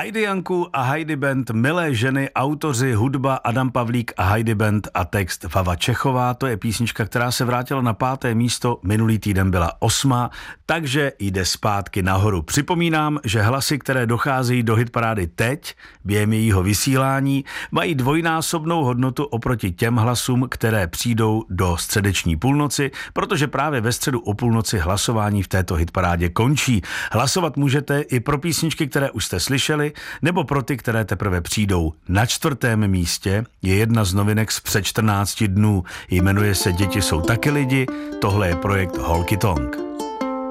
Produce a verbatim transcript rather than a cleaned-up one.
Heidi Janku a Heidi Band, Milé ženy, autoři, hudba Adam Pavlík a Heidi Band a text Vava Čechová. To je písnička, která se vrátila na páté místo, minulý týden byla osmá, takže jde zpátky nahoru. Připomínám, že hlasy, které docházejí do hitparády teď, během jejího vysílání, mají dvojnásobnou hodnotu oproti těm hlasům, které přijdou do středeční půlnoci, protože právě ve středu o půlnoci hlasování v této hitparádě končí. Hlasovat můžete i pro písničky, které už jste slyšeli, nebo pro ty, které teprve přijdou. Na čtvrtém místě je jedna z novinek z před čtrnácti dnů. Jmenuje se Děti jsou taky lidi, tohle je projekt Holky Tonk.